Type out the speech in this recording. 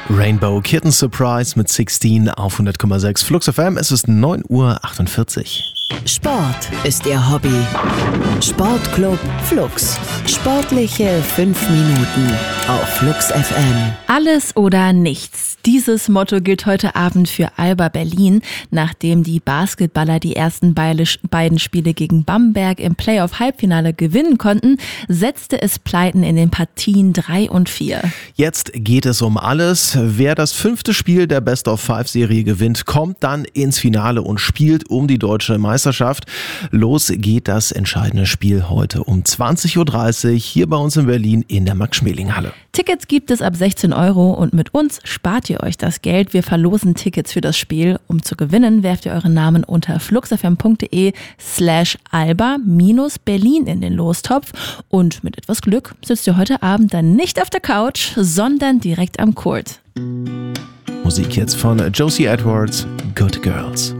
Rainbow Kitten Surprise mit 16 auf 100,6 Flux FM. Es ist 9:48 Uhr. Sport ist Ihr Hobby. Sportclub Flux. Sportliche 5 Minuten auf Flux FM. Alles oder nichts. Dieses Motto gilt heute Abend für Alba Berlin. Nachdem die Basketballer die ersten beiden Spiele gegen Bamberg im Playoff-Halbfinale gewinnen konnten, setzte es Pleiten in den Partien 3 und 4. Jetzt geht es um alles. Wer das 5. Spiel der Best-of-5-Serie gewinnt, kommt dann ins Finale und spielt um die deutsche Meisterschaft. Los geht das entscheidende Spiel heute um 20:30 Uhr hier bei uns in Berlin in der Max-Schmeling-Halle. Tickets gibt es ab 16 € und mit uns spart ihr euch das Geld. Wir verlosen Tickets für das Spiel. Um zu gewinnen, werft ihr euren Namen unter fluxfm.de/alba-berlin in den Lostopf. Und mit etwas Glück sitzt ihr heute Abend dann nicht auf der Couch, sondern direkt am Court. Musik jetzt von Josie Edwards, Good Girls.